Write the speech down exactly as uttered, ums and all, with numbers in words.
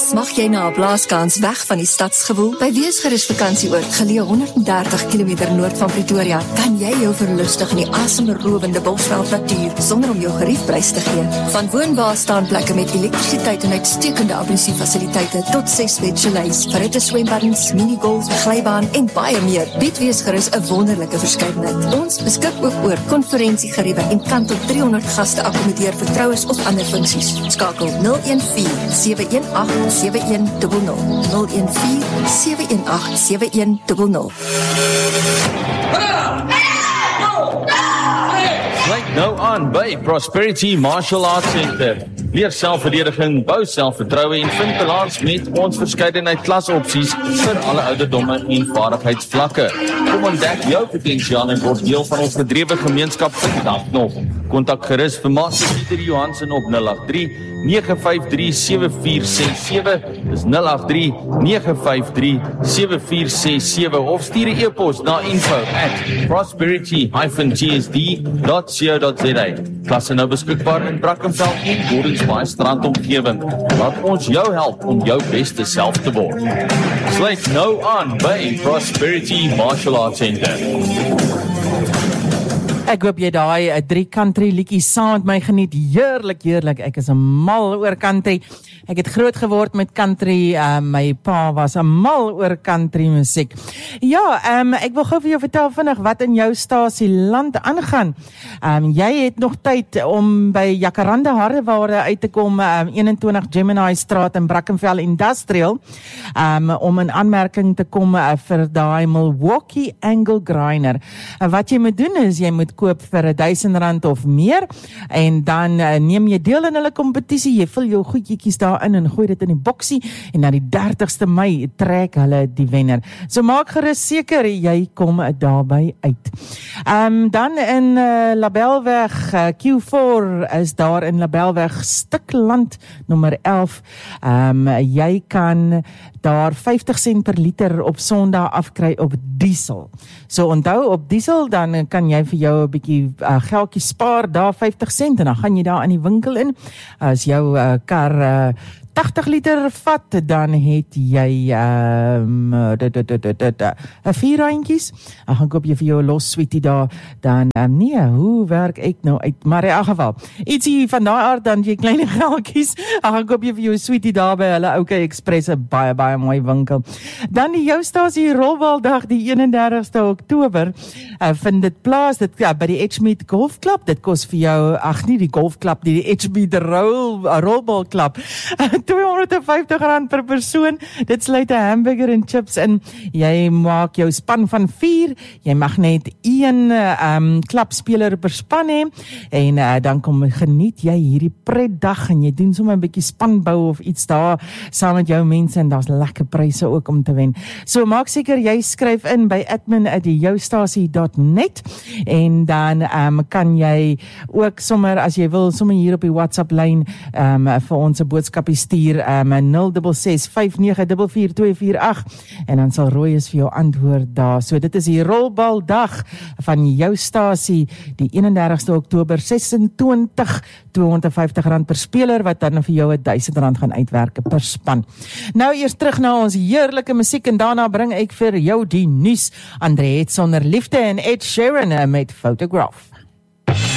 Smag jy na 'n blaaskans weg van die stadsgewoel? By Weesgerus Vakansieoord, geleë honderd en dertig kilometer noord van Pretoria, kan jy jou verlustig in die asemrowende Bosveld natuur sonder om jou geriefprys te gee. Van woonbaarstaanplekke met elektrisiteit en uitstekende abonnesiefasiliteite tot ses bed chalets, verhitte swembaddens, minigolf, glybaan en baie meer, bied Weesgerus 'n wonderlike verskeidenheid. Ons beskik ook oor konferensiegeriewe en kan tot driehonderd gaste akkommodeer vir troues of ander funksies. Skakel nul een vier sewe een agt sewe een nul nul nul een vier sewe een agt sewe een nul nul. Sluit nou aan by Prosperity Martial Arts Center. Leer selfverdediging, bou selfvertroue en vind balans met ons verskeidenheid klasopsies vir alle ouderdomme en vaardigheidsvlakke. Kom ontdek jou potensiaal en word deel van ons gedrewe gemeenskap vandag nog. Kontak gerus vir Master Pieter Johansen op nul agt drie nege vyf drie sewe vier ses sewe, dis nul agt drie nege vyf drie sewe vier ses sewe of stuur 'n e-pos na info at prosperity dash g s d dot co dot za. Klasse nou beskikbaar in Brackenfell en Gordonsbaai strandomgewing. Laat ons jou help om jou beste self te word. Sluit nou aan by Prosperity Martial Arts Center. Ek hoop jy daai uh, drie country liedjies saam met my geniet. Heerlik, heerlik. Ek is 'n mal oor country. Ek het groot geword met country. Uh, my pa was 'n mal oor country musiek. Ja, um, ek wil gou vir jou vertel vinnig wat in jou stasie land aangaan. Um, jy het nog tyd om by Jacaranda Harreware uit te kom, um, eenentwintig Gemini Straat in Brackenfell Industrial, um, om in aanmerking te kom uh, vir daai Milwaukee Angle Grinder. Uh, wat jy moet doen is, jy moet koop vir een duisend rand of meer, en dan uh, neem jy deel in hulle kompetisie, jy vul jou goedjies daarin en gooi dit in die boksie, en na die dertigste Mei trek hulle die wenner. So maak gerus seker, jy kom daarby uit. Um, dan in uh, Labelweg, uh, Q four is daar in Labelweg, Stikland, nommer elf. Um, jy kan daar vyftig sent per liter op Sondag afkry op diesel. So onthou, op diesel, dan kan jy vir jou 'n bietjie uh, geldjie spaar, daar vyftig sent, en dan gaan jy daar in die winkel in. As jou uh, kar uh, tagtig liter vat, dan het jy um, vier randjies. Dan gaan koop jy vir jou 'n los sweetie daar, dan um, nee, hoe werk ek nou uit? Maar in elk geval, ietsie van daai aard, dan jy kleine geldjies, dan gaan koop jy vir jou sweetie daar by hulle OK Express, 'n baie baie mooi winkel. Dan die jou stasie rolbaldag die eenendertigste Oktober, uh, vind dit plaas, dit ja, by die Edgemead Golf Club. Dit kos vir jou, ag nie die golf club, die, die Edgemead rol, uh, rolbal club. tweehonderd en vyftig rand per persoon, dit sluit 'n hamburger en chips in, jy maak jou span van vier, jy mag net een um, klapspeler per span hê, en uh, dan kom geniet jy hierdie pretdag, en jy doen sommer 'n bietjie spanbou of iets daar, saam met jou mense, en daar's lekker pryse ook om te wen. So maak seker, jy skryf in by admin at joustasie dot net, en dan um, kan jy ook sommer, as jy wil, sommer hier op die WhatsApp lyn um, vir ons 'n boodskapie stuur, um, nul ses ses vyf nege vier vier twee vier agt, en dan sal Royes vir jou antwoord daar. So dit is die rolbaldag van jou stasie, die eenendertigste Oktober, sesentwintig, tweehonderd en vyftig rand per speler, wat dan vir jou duisend rand gaan uitwerk per span. Nou eers terug na ons heerlike musiek, en daarna bring ek vir jou die nuus. Andre het sonder liefde en Ed Sheeran met Photograph.